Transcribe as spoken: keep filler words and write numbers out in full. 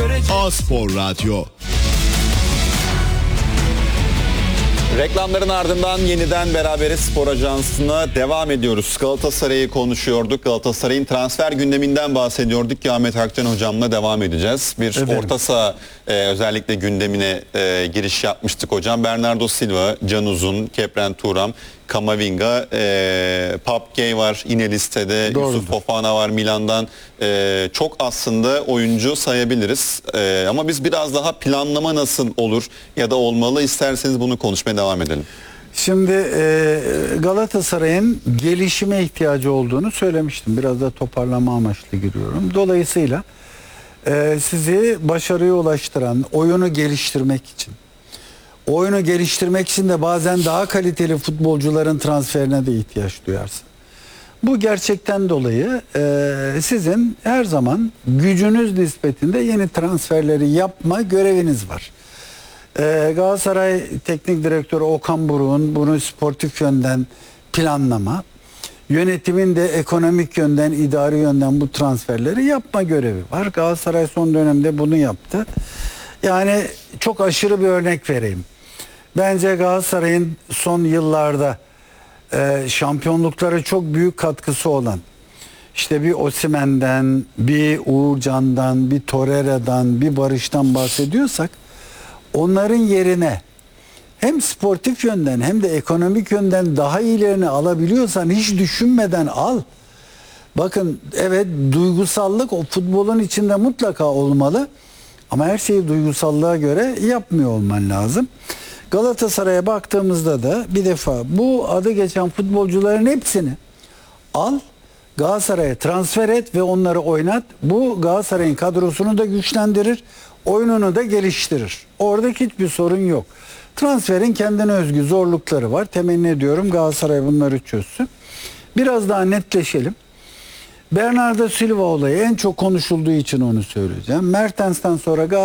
görecek. A-Spor Radyo. Reklamların ardından yeniden beraberiz, Spor Ajansı'na devam ediyoruz. Galatasaray'ı konuşuyorduk. Galatasaray'ın transfer gündeminden bahsediyorduk ki Ahmet Akcan hocamla devam edeceğiz. Bir Ederim. orta saha e, özellikle gündemine e, giriş yapmıştık hocam. Bernardo Silva, Can Uzun, Kepren Turam, Kamavinga, e, Papkey var yine listede. Doğrudur. Yusuf Fofana var Milan'dan. E, çok aslında oyuncu sayabiliriz. E, ama biz biraz daha planlama nasıl olur ya da olmalı, isterseniz bunu konuşmaya devam edelim. Şimdi e, Galatasaray'ın gelişime ihtiyacı olduğunu söylemiştim. Biraz da toparlama amaçlı giriyorum. Dolayısıyla e, sizi başarıya ulaştıran, oyunu geliştirmek için, oyunu geliştirmek için de bazen daha kaliteli futbolcuların transferine de ihtiyaç duyarsın. Bu gerçekten dolayı e, sizin her zaman gücünüz nispetinde yeni transferleri yapma göreviniz var. Ee, Galatasaray Teknik Direktörü Okan Buruk'un bunu sportif yönden planlama, yönetimin de ekonomik yönden, idari yönden bu transferleri yapma görevi var. Galatasaray son dönemde bunu yaptı. Yani çok aşırı bir örnek vereyim. Bence Galatasaray'ın son yıllarda e, şampiyonluklara çok büyük katkısı olan, İşte bir Osimhen'den, bir Uğurcan'dan, bir Torreira'dan, bir Barış'tan bahsediyorsak, onların yerine hem sportif yönden hem de ekonomik yönden daha iyilerini alabiliyorsan hiç düşünmeden al. Bakın, evet, duygusallık o futbolun içinde mutlaka olmalı ama her şeyi duygusallığa göre yapmıyor olman lazım. Galatasaray'a baktığımızda da bir defa bu adı geçen futbolcuların hepsini al, Galatasaray'a transfer et ve onları oynat. Bu Galatasaray'ın kadrosunu da güçlendirir, oyununu da geliştirir. Oradaki hiçbir sorun yok. Transferin kendine özgü zorlukları var. Temenni ediyorum Galatasaray bunları çözsün. Biraz daha netleşelim. Bernardo Silva olayı en çok konuşulduğu için onu söyleyeceğim. Mertens'ten sonra Galatasaray